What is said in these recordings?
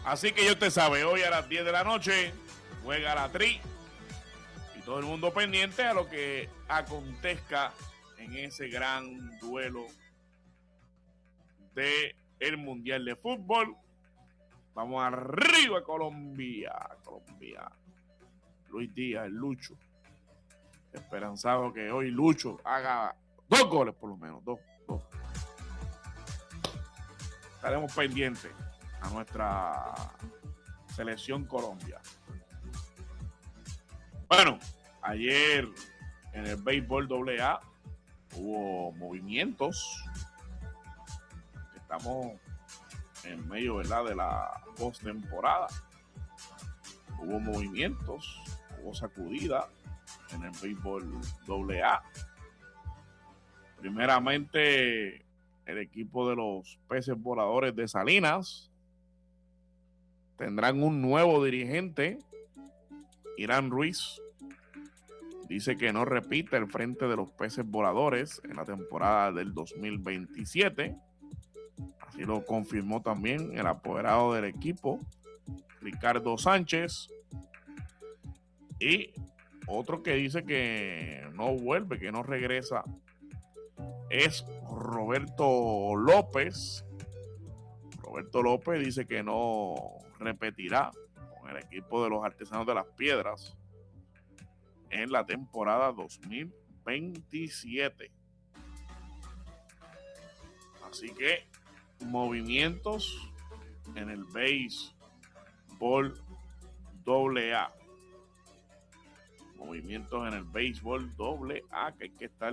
Así que ya usted sabe, hoy a las 10 de la noche juega la Tri y todo el mundo pendiente a lo que acontezca en ese gran duelo del Mundial de Fútbol. Vamos arriba, Colombia. Luis Díaz, el Lucho. Esperanzado que hoy Lucho haga 2 goles por lo menos, dos. Estaremos pendientes a nuestra selección Colombia. Bueno, ayer en el béisbol AA hubo movimientos. Estamos en medio, ¿verdad?, de la postemporada. Hubo movimientos, hubo sacudida en el béisbol AA. Primeramente, el equipo de los Peces Voladores de Salinas tendrán un nuevo dirigente. Irán Ruiz dice que no repite el frente de los Peces Voladores en la temporada del 2027. Así lo confirmó también el apoderado del equipo, Ricardo Sánchez. Y otro que dice que no vuelve, que no regresa, es Roberto López. Roberto López dice que no repetirá con el equipo de los Artesanos de las Piedras en la temporada 2027. Así que movimientos en el béisbol AA. Movimientos en el béisbol AA que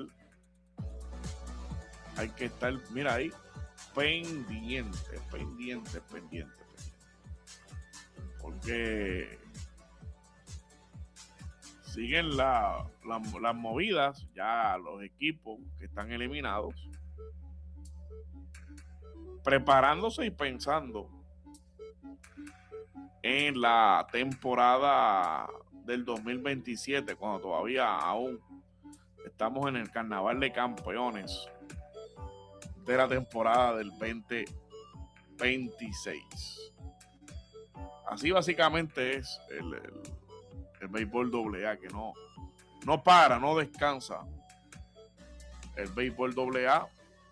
hay que estar, mira ahí, pendiente. Porque siguen las movidas, ya los equipos que están eliminados, preparándose y pensando en la temporada del 2027, cuando todavía aún estamos en el Carnaval de Campeones de la temporada del 2026. Así básicamente es el béisbol AA, que no para, no descansa el béisbol AA.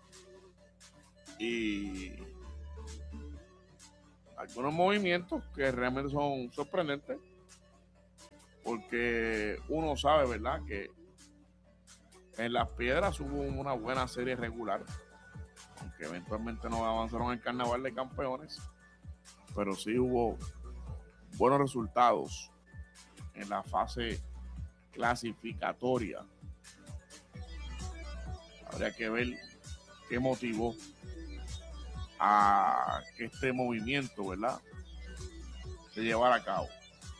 Y algunos movimientos que realmente son sorprendentes, porque uno sabe, ¿verdad?, que en Las Piedras hubo una buena serie regular, aunque eventualmente no avanzaron el Carnaval de Campeones, pero sí hubo buenos resultados en la fase clasificatoria. Habría que ver qué motivó a que este movimiento, ¿verdad?, se llevara a cabo.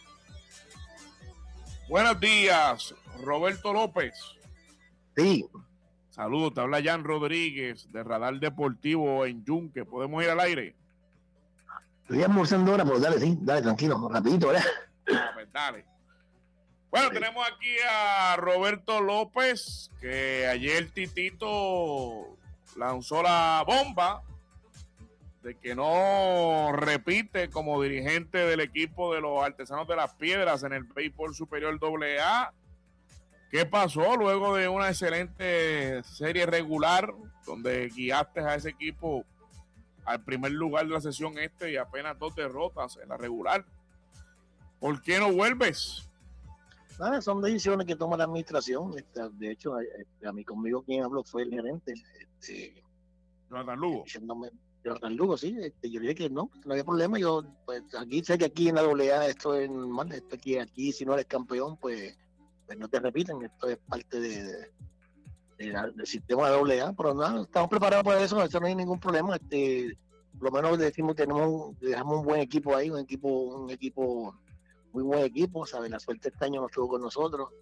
Buenos días, Roberto López. Sí. Saludos, te habla Jan Rodríguez de Radar Deportivo en Yunque. ¿Podemos ir al aire? Estoy almorzando ahora, pero dale, tranquilo, rapidito, ¿verdad? Pues dale. Bueno, sí. Tenemos aquí a Roberto López, que ayer Titito lanzó la bomba de que no repite como dirigente del equipo de los Artesanos de las Piedras en el béisbol superior AA. ¿Qué pasó luego de una excelente serie regular donde guiaste a ese equipo al primer lugar de la sesión y apenas 2 derrotas en la regular? ¿Por qué no vuelves? Nada, son decisiones que toma la administración. De hecho, conmigo quien habló fue el gerente. Jonathan Lugo. Jonathan Lugo, sí. Yo dije que no había problema. Yo, pues, sé que aquí en la AA esto es normal. Aquí si no eres campeón, pues no te repiten. Esto es parte del sistema de AA. Pero nada, estamos preparados para eso. No hay ningún problema. Por lo menos decimos dejamos un buen equipo ahí, un equipo muy buen equipo, ¿sabes? La suerte este año no estuvo con nosotros.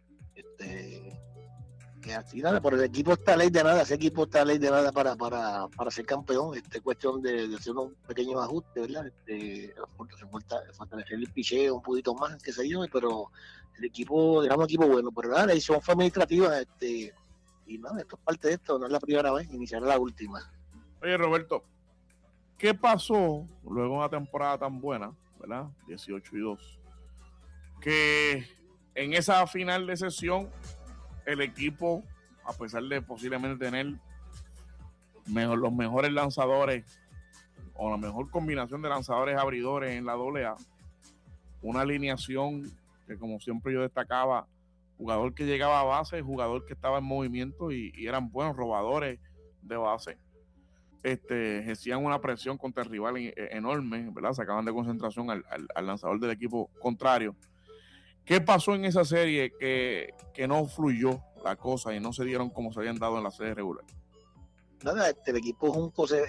Que así nada, pero el equipo está ley de nada, ese equipo está ley de nada para ser campeón. Cuestión de hacer unos pequeños ajustes, ¿verdad? Fortalecer el picheo un poquito más, qué sé yo, pero el equipo, dejamos un equipo bueno, pero nada, la decisión fue administrativa, y nada, esto es parte de esto, no es la primera vez, ni será la última. Oye, Roberto, ¿Qué pasó luego de una temporada tan buena, ¿verdad? 18-2, que en esa final de sesión el equipo, a pesar de posiblemente tener los mejores lanzadores o la mejor combinación de lanzadores abridores en la AA, una alineación que, como siempre yo destacaba, jugador que llegaba a base, jugador que estaba en movimiento y eran buenos robadores de base, ejercían una presión contra el rival enorme, ¿verdad? Sacaban de concentración al lanzador del equipo contrario. ¿Qué pasó en esa serie que no fluyó la cosa y no se dieron como se habían dado en la serie regular? Nada, el equipo es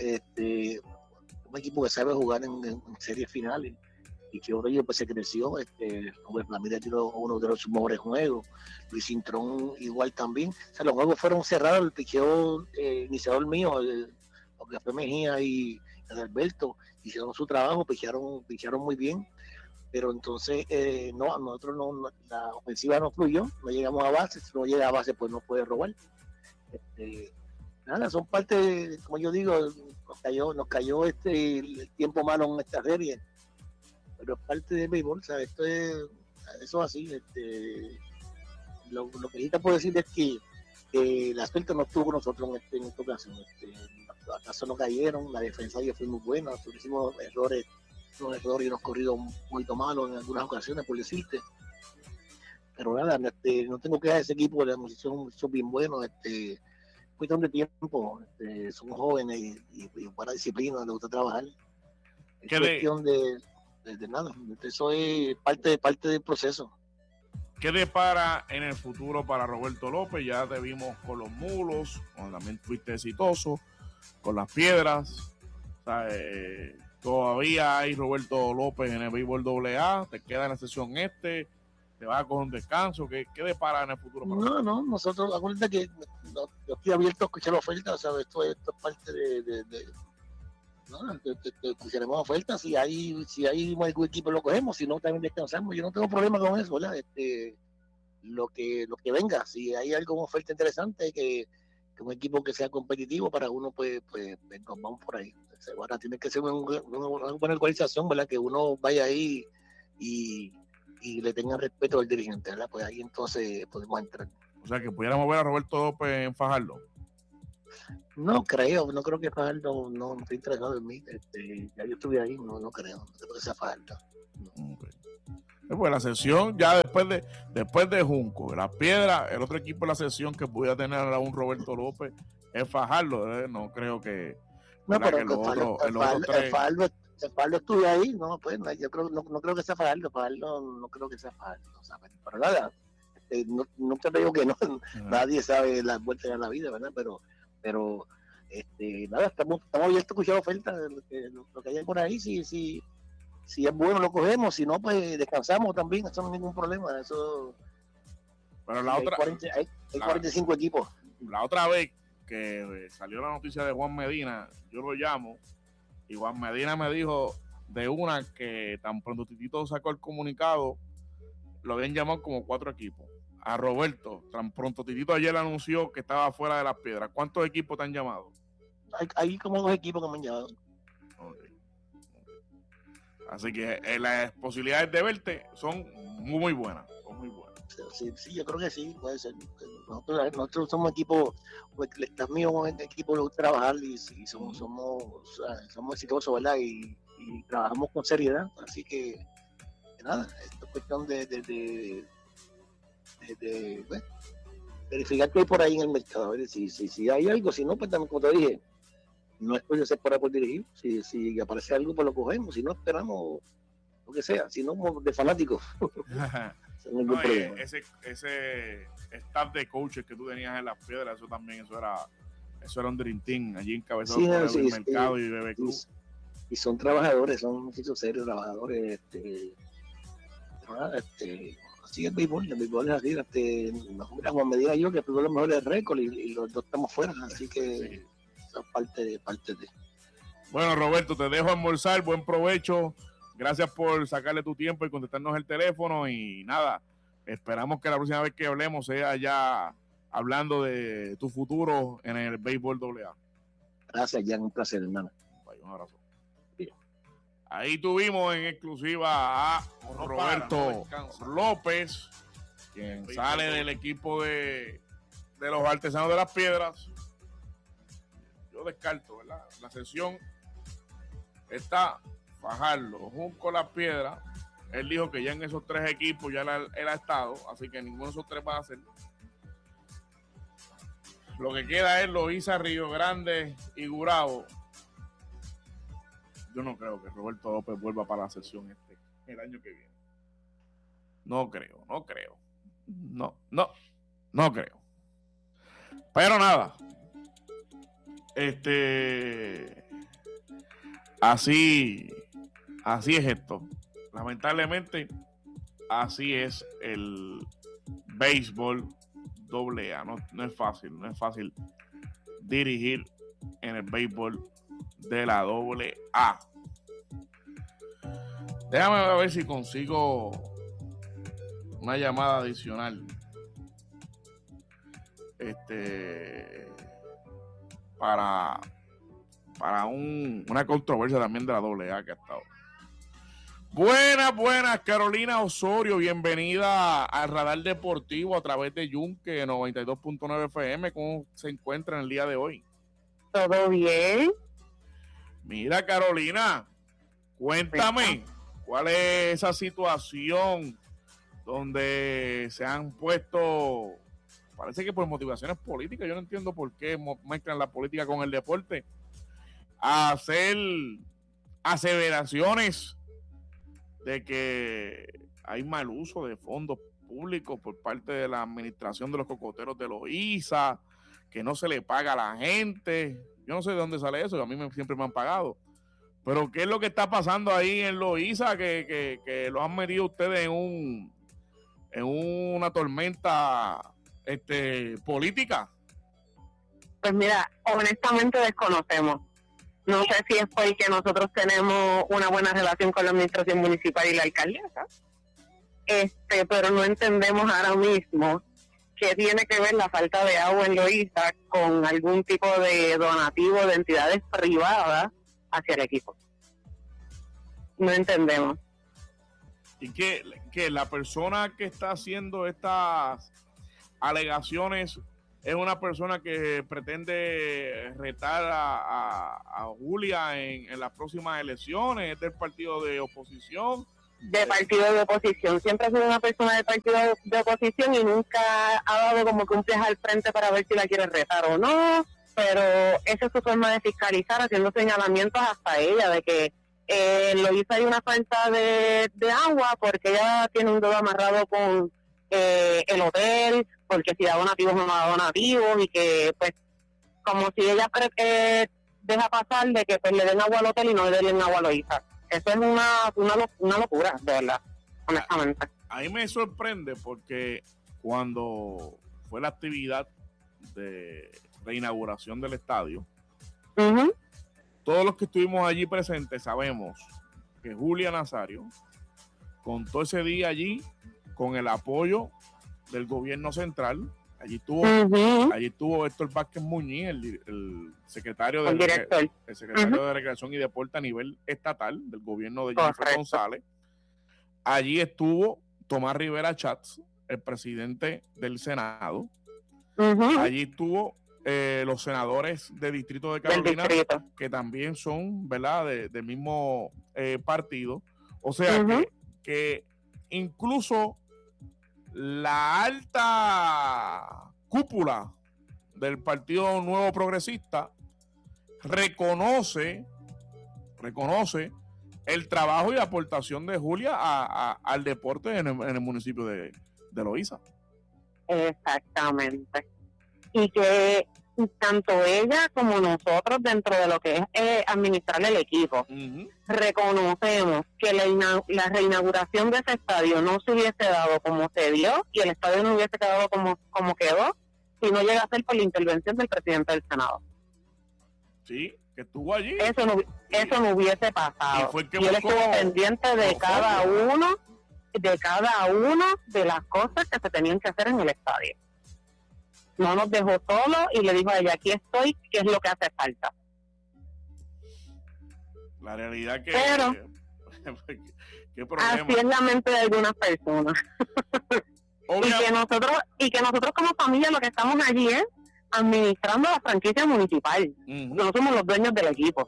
un equipo que sabe jugar en series finales y que ahora pues se creció. Robert Ramírez tiró uno de los mejores juegos, Luis Cintrón igual también. O sea, los juegos fueron cerrados, el picheo iniciador mío, porque fue Mejía y Alberto, hicieron su trabajo, pichearon muy bien, pero entonces no, a nosotros no, la ofensiva no fluyó, no llegamos a base, si no llega a base pues no puede robar. Nada, son parte, como yo digo, nos cayó el tiempo malo en esta serie, pero es parte del béisbol, ¿sabes? Eso es así. Lo que sí te puedo decir es que la suerte no estuvo con nosotros en esta ocasión. Los casos no cayeron, la defensa ya fue muy buena, hicimos unos errores y unos corridos un poquito malos en algunas ocasiones, por decirte. Pero nada, no tengo que dejar ese equipo, la posición son bien buenos, cuestión de tiempo, son jóvenes y para disciplina, les gusta trabajar. Es cuestión de nada, eso es parte del proceso. ¿Qué depara en el futuro para Roberto López? Ya te vimos con los Mulos, también fuiste exitoso, con las Piedras. O sea, todavía hay Roberto López en el béisbol AA, te queda en la sesión te vas a coger un descanso. ¿Qué depara en el futuro? No, nosotros, acuérdate que yo estoy abierto a escuchar ofertas, ¿sabes? Esto es parte escucharemos ofertas, si hay algún equipo lo cogemos, si no también descansamos, yo no tengo problema con eso, ¿verdad? Lo que venga, si hay alguna oferta interesante, que un equipo que sea competitivo para uno, pues vamos por ahí. Ahora tiene que ser una buena organización, ¿verdad? Que uno vaya ahí y le tenga respeto al dirigente, ¿verdad? Pues ahí entonces podemos entrar. O sea, que pudiéramos ver a Roberto López en Fajardo. No creo que Fajardo no estoy interesado en mí. Ya yo estuve ahí, no creo que sea Fajardo. No. Okay. Pues la sesión, ya después de Junco, la Piedra, el otro equipo de la sesión que pudiera tener a un Roberto López es Fajardo. No creo que. No, pero que el Fajardo estuve ahí, no, pues yo no creo que sea Fajardo, no creo que sea Fajardo, ¿sabes? Pero nada, no te digo que no, nadie sabe las vueltas de la vida, ¿verdad? Pero nada, estamos abiertos a escuchar ofertas, lo que hay por ahí, si es bueno lo cogemos, si no, pues descansamos también, eso no hay ningún problema, eso. Pero hay 45 equipos. La otra vez que salió la noticia de Juan Medina, yo lo llamo, y Juan Medina me dijo de una que tan pronto Titito sacó el comunicado, lo habían llamado como 4 equipos. A Roberto, tan pronto Titito ayer anunció que estaba fuera de las Piedras. ¿Cuántos equipos te han llamado? Hay como 2 equipos que me han llamado. Okay. Así que las posibilidades de verte son muy buenas. Sí, yo creo que sí, puede ser. Nosotros somos equipo, también es un equipo de trabajar y somos exitosos, ¿verdad? Y trabajamos con seriedad, así que nada, esto es cuestión de verificar qué hay por ahí en el mercado, a ver si hay algo, si no, pues también, como te dije, no es por separar por dirigir, si aparece algo, pues lo cogemos, si no, esperamos lo que sea, si no, de fanáticos. No, ese staff de coaches que tú tenías en las Piedras, eso era un Dream Team allí encabezado por el mercado y Bebé Cruz. Y son trabajadores, son muchos serios trabajadores, así el béisbol es así, Juan Medina y yo, que tuvo los mejores récords y los dos estamos fuera, así que sí. Son parte de. Bueno, Roberto, te dejo almorzar, buen provecho. Gracias por sacarle tu tiempo y contestarnos el teléfono y nada, esperamos que la próxima vez que hablemos sea ya hablando de tu futuro en el béisbol AA. Gracias, Jan, un placer, hermano. Bye, un abrazo. Ahí tuvimos en exclusiva a Roberto López, quien sale del equipo de los Artesanos de las Piedras. Yo descarto, ¿verdad? La sesión está Fajardo, Junco, Las Piedras. Él dijo que ya en esos 3 equipos ya él ha estado, así que ninguno de esos 3 va a ser. Lo que queda es Loíza, Río Grande y Gurabo. Yo no creo que Roberto López vuelva para la sesión el año que viene. No creo. No creo. Pero nada. Así es esto. Lamentablemente, así es el béisbol AA. No es fácil dirigir en el béisbol de la AA. Déjame ver si consigo una llamada adicional. Para una controversia también de la AA que ha estado. Buenas, Carolina Osorio, bienvenida al Radar Deportivo a través de Yunque 92.9 FM. ¿Cómo se encuentra en el día de hoy? ¿Todo bien? Mira, Carolina, cuéntame, ¿cuál es esa situación donde se han puesto, parece que por motivaciones políticas, yo no entiendo por qué mezclan la política con el deporte, a hacer aseveraciones de que hay mal uso de fondos públicos por parte de la administración de los cocoteros de Loíza, que no se le paga a la gente? Yo no sé de dónde sale eso, a mí siempre me han pagado. Pero ¿qué es lo que está pasando ahí en Loíza que lo han metido ustedes en una tormenta política? Pues mira, honestamente desconocemos. No sé si es porque nosotros tenemos una buena relación con la administración municipal y la alcaldesa, pero no entendemos ahora mismo qué tiene que ver la falta de agua en Loíza con algún tipo de donativo de entidades privadas hacia el equipo. No entendemos. Y que la persona que está haciendo estas alegaciones es una persona que pretende retar a Julia en las próximas elecciones, es del partido de oposición. De partido de oposición, siempre ha sido una persona del partido de oposición y nunca ha dado como que un pie al frente para ver si la quiere retar o no, pero esa es su forma de fiscalizar, haciendo señalamientos hasta ella de que lo hizo hay una falta de agua porque ella tiene un dedo amarrado con el hotel, porque si da donativos no da donativos, y que pues como si ella deja pasar de que pues le den agua al hotel y no le den agua a Loíza. Eso es una locura, de verdad, honestamente. A mí me sorprende porque cuando fue la actividad de reinauguración del estadio, todos los que estuvimos allí presentes sabemos que Julia Nazario contó ese día allí con el apoyo del gobierno central. Allí estuvo Héctor Vázquez Muñiz, el secretario de Recreación y Deporte a nivel estatal del gobierno de Jennifer González. Allí estuvo Tomás Rivera Chats, el presidente del Senado. Allí estuvo los senadores de Distrito de Carolina, que también son, ¿verdad?, del mismo partido. O sea, que incluso la alta cúpula del Partido Nuevo Progresista reconoce el trabajo y aportación de Julia al deporte en el municipio de Loíza. Exactamente. Y que tanto ella como nosotros, dentro de lo que es administrar el equipo, reconocemos que la reinauguración de ese estadio no se hubiese dado como se dio y el estadio no hubiese quedado como quedó si no llega a ser por la intervención del presidente del Senado. Sí, que estuvo allí. Eso no hubiese pasado. Y él estuvo pendiente de cada una de las cosas que se tenían que hacer en el estadio. No nos dejó solos y le dijo a ella, aquí estoy, ¿qué es lo que hace falta? La realidad que... ¿Qué problema? Así es la mente de algunas personas. Y que nosotros como familia lo que estamos allí es administrando la franquicia municipal. No somos los dueños del equipo.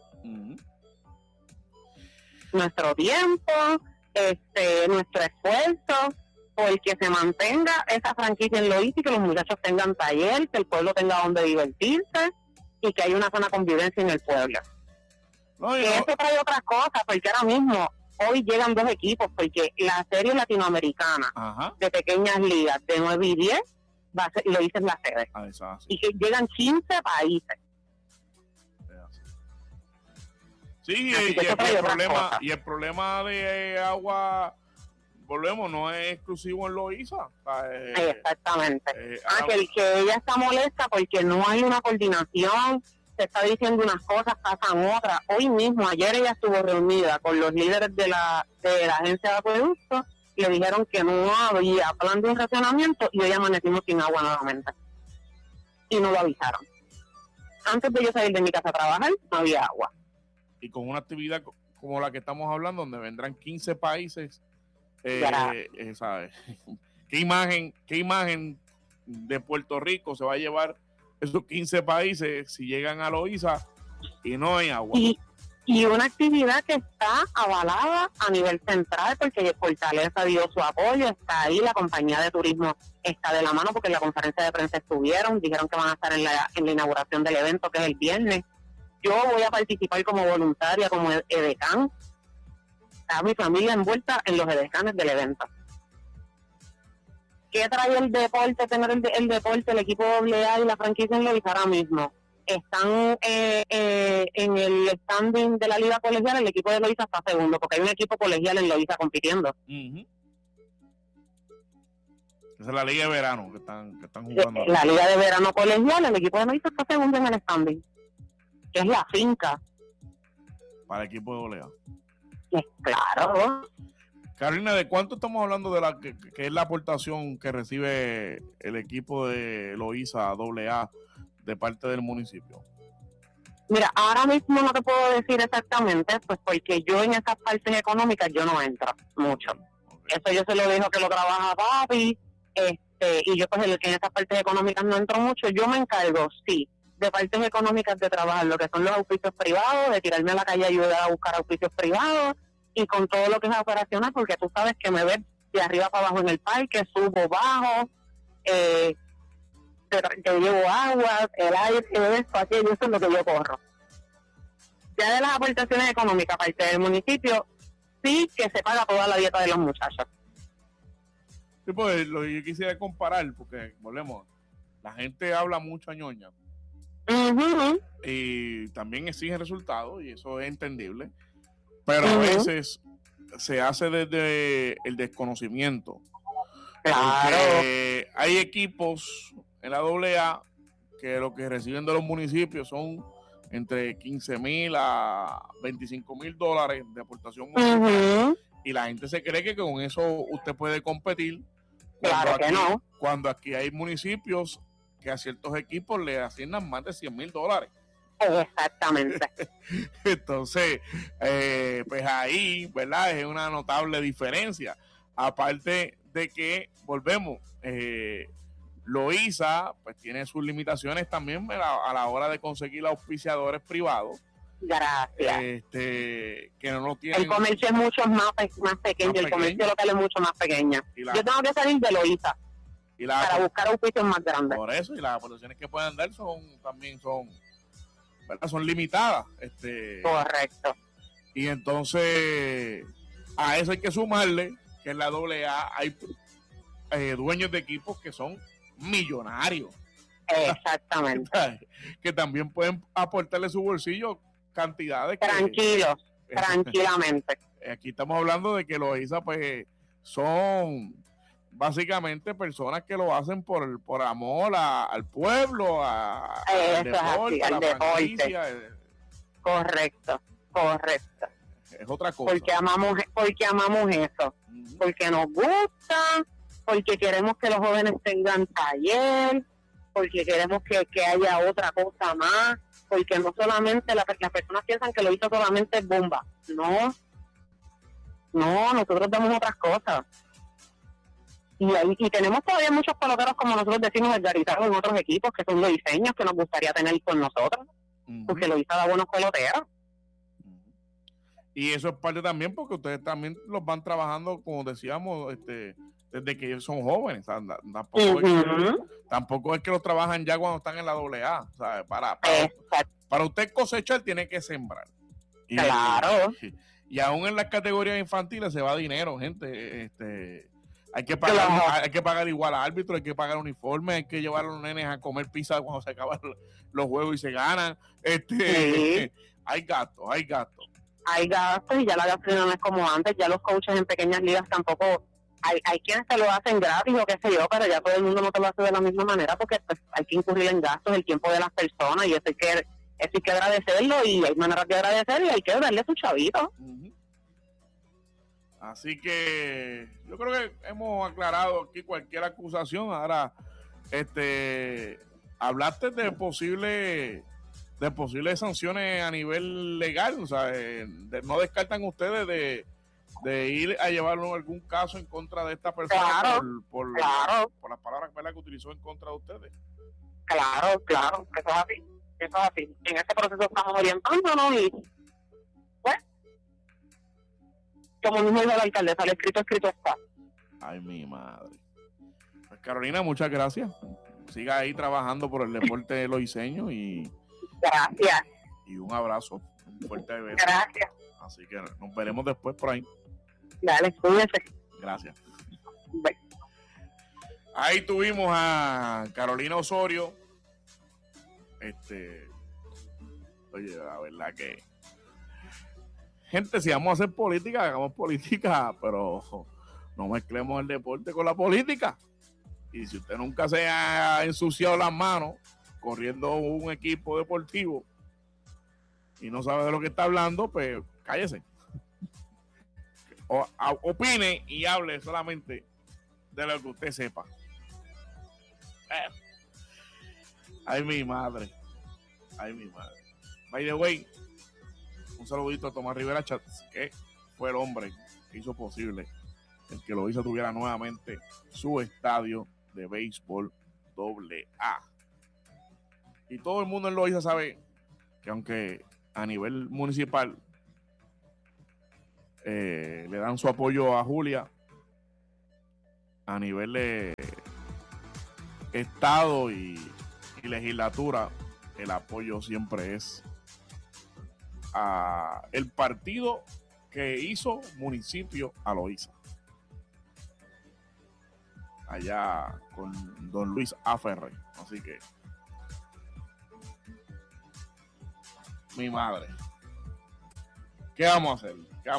Nuestro tiempo, nuestro esfuerzo, porque se mantenga esa franquicia en Loíza y que los muchachos tengan taller, que el pueblo tenga donde divertirse y que haya una sana convivencia en el pueblo. Eso trae otras cosas, porque ahora mismo, hoy llegan 2 equipos, porque la serie latinoamericana de pequeñas ligas de 9 y 10, Loíza es la sede. Y que llegan 15 países. Sí, y el problema de agua, volvemos, no es exclusivo en Loíza. Exactamente. Que ella está molesta porque no hay una coordinación, se está diciendo unas cosas, pasan otras. Hoy mismo, ayer ella estuvo reunida con los líderes de la agencia de acueductos y le dijeron que no había plan de un racionamiento y hoy amanecimos sin agua nuevamente. Y no lo avisaron. Antes de yo salir de mi casa a trabajar, no había agua. Y con una actividad como la que estamos hablando, donde vendrán 15 países, ¿sabes? ¿Qué imagen de Puerto Rico se va a llevar esos 15 países si llegan a Loíza y no hay agua? Y una actividad que está avalada a nivel central, porque Fortaleza dio su apoyo, está ahí, la compañía de turismo está de la mano, porque en la conferencia de prensa dijeron que van a estar en la inauguración del evento, que es el viernes. Yo voy a participar como voluntaria, como edecán. Está mi familia envuelta en los edecanes del evento. ¿Qué trae el deporte, tener el deporte, el equipo AA y la franquicia en Loíza ahora mismo? Están en el standing de la liga colegial, el equipo de Loíza está segundo, porque hay un equipo colegial en Loíza compitiendo. Esa es la liga de verano que están jugando. La liga de verano colegial, el equipo de Loíza está segundo en el standing, que es la finca. Para el equipo de AA. Claro. Carolina, ¿de cuánto estamos hablando de la que es la aportación que recibe el equipo de Loíza AA de parte del municipio? Mira, ahora mismo no te puedo decir exactamente, pues porque yo en esas partes económicas yo no entro mucho. Eso yo se lo dejo que lo trabaja papi, y yo pues en esas partes económicas no entro mucho. Yo me encargo, sí, de partes económicas de trabajar lo que son los auspicios privados, de tirarme a la calle y ayudar a buscar auspicios privados, y con todo lo que es operacional, porque tú sabes que me ves de arriba para abajo en el parque, subo, bajo, que llevo agua, el aire, esto, aquello, eso es lo que yo corro. Ya de las aportaciones económicas, parte del municipio, sí que se paga toda la dieta de los muchachos. Sí, pues lo que yo quisiera comparar, porque volvemos, la gente habla mucho a ñoña. Y también exige resultados, y eso es entendible. Pero a veces se hace desde el desconocimiento. Claro. Porque hay equipos en la AA que lo que reciben de los municipios son entre 15,000 a 25,000 dólares de aportación municipal. Y la gente se cree que con eso usted puede competir. Claro que no. Cuando aquí hay municipios que a ciertos equipos le asignan más de 100,000 dólares. Exactamente. Entonces, pues ahí, ¿verdad? Es una notable diferencia. Aparte de que, volvemos, Loíza, pues tiene sus limitaciones también a la hora de conseguir auspiciadores privados. Gracias. Que no lo tienen. El comercio es mucho más pequeño, el comercio local es mucho más pequeño. Yo tengo que salir de Loíza para buscar auspicios más grandes. Por eso, y las aportaciones que pueden dar también son limitadas. Correcto. Y entonces a eso hay que sumarle que en la AA hay dueños de equipos que son millonarios. Exactamente. Que también pueden aportarle su bolsillo cantidades. Tranquilamente. Aquí estamos hablando de que Loíza pues son básicamente personas que lo hacen por amor al pueblo, al deporte, a la franquicia. Correcto. Es otra cosa. Porque amamos eso. Porque nos gusta, porque queremos que los jóvenes tengan taller, porque queremos que haya otra cosa más, porque no solamente las personas piensan que lo hizo solamente bomba. No. No, nosotros damos otras cosas. Y tenemos todavía muchos peloteros, como nosotros decimos, organizados en otros equipos, que son los diseños que nos gustaría tener con nosotros, porque lo da buenos peloteros. Y eso es parte también porque ustedes también los van trabajando, como decíamos, desde que ellos son jóvenes. O sea, tampoco es que los trabajan ya cuando están en la AA. O sea, para usted cosechar tiene que sembrar. Claro. Y aún en las categorías infantiles se va dinero, gente. Hay que pagar igual a árbitro, hay que pagar uniforme, hay que llevar a los nenes a comer pizza cuando se acaban los juegos y se ganan. Sí. Hay gastos. Hay gastos y ya la gasolina no es como antes, ya los coaches en pequeñas ligas tampoco, hay quienes te lo hacen gratis o qué sé yo, pero ya todo el mundo no te lo hace de la misma manera porque pues, hay que incurrir en gastos, el tiempo de las personas, y eso hay que agradecerlo, y hay maneras de agradecer y hay que darle su chavito. Así que yo creo que hemos aclarado aquí cualquier acusación. Ahora, hablaste de posibles sanciones a nivel legal. O sea, no descartan ustedes de ir a llevar algún caso en contra de esta persona. Claro, por claro. las palabras, ¿verdad?, que utilizó en contra de ustedes. Claro, eso es así. En este proceso estamos orientándonos y pues, como mismo dijo el alcalde, sale escrito está. Ay, mi madre. Pues Carolina, muchas gracias. Siga ahí trabajando por el deporte loiseño y gracias. Y un abrazo, un fuerte beso. Gracias. Así que nos veremos después por ahí. Dale, cuídese. Gracias. Bye. Ahí tuvimos a Carolina Osorio. Oye, la verdad que gente, si vamos a hacer política, hagamos política, pero no mezclemos el deporte con la política. Y si usted nunca se ha ensuciado las manos corriendo un equipo deportivo y no sabe de lo que está hablando, pues cállese. Opine y hable solamente de lo que usted sepa. Ay, mi madre. By the way, un saludito a Tomás Rivera Chats, que fue el hombre que hizo posible el que Loíza tuviera nuevamente su estadio de béisbol AA. Y todo el mundo en Loíza sabe que aunque a nivel municipal le dan su apoyo a Julia, a nivel de estado y legislatura, el apoyo siempre es a el partido que hizo municipio a Loíza, allá con don Luis Aferre. Así que mi madre, ¿qué vamos a hacer?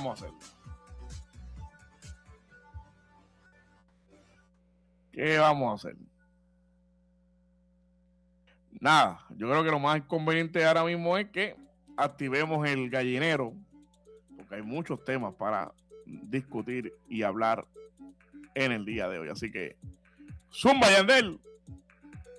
Nada, yo creo que lo más conveniente ahora mismo es que activemos el gallinero, porque hay muchos temas para discutir y hablar en el día de hoy. Así que, zumba, Yandel.